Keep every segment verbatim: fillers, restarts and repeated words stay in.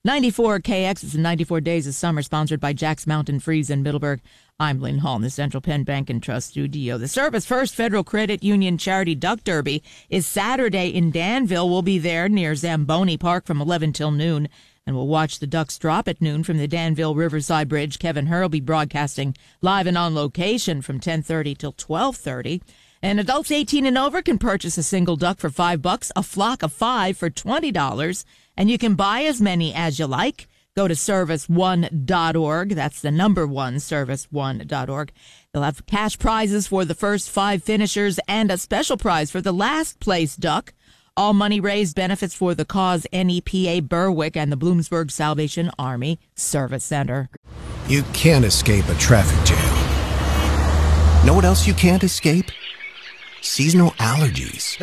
ninety-four K X is ninety-four Days of Summer, sponsored by Jack's Mountain Freeze in Middleburg. I'm Lynn Hall in the Central Penn Bank and Trust Studio. The Service First Federal Credit Union Charity Duck Derby is Saturday in Danville. We'll be there near Zamboni Park from eleven till noon, and we'll watch the ducks drop at noon from the Danville Riverside Bridge. Kevin Hurl will be broadcasting live and on location from ten thirty till twelve thirty. And adults eighteen and over can purchase a single duck for five bucks, a flock of five for twenty dollars, and you can buy as many as you like. Go to service one dot org. That's the number one, service one dot org. They'll have cash prizes for the first five finishers and a special prize for the last place duck. All money raised benefits for the cause N E P A Berwick and the Bloomsburg Salvation Army Service Center. You can't escape a traffic jam. Know what else you can't escape? Seasonal allergies.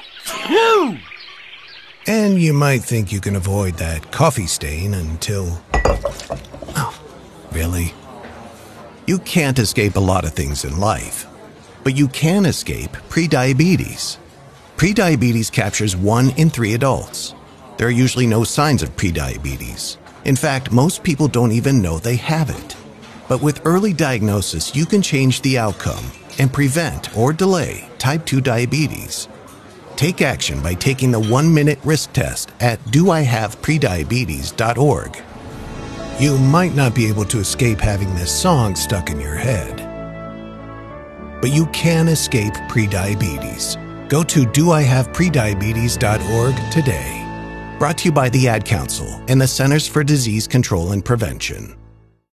And you might think you can avoid that coffee stain until... Oh, really? You can't escape a lot of things in life, but you can escape prediabetes. Prediabetes captures one in three adults. There are usually no signs of prediabetes. In fact, most people don't even know they have it. But with early diagnosis, you can change the outcome and prevent or delay type two diabetes. Take action by taking the one-minute risk test at do I have prediabetes dot org. You might not be able to escape having this song stuck in your head, but you can escape prediabetes. Go to do I have prediabetes dot org today. Brought to you by the Ad Council and the Centers for Disease Control and Prevention.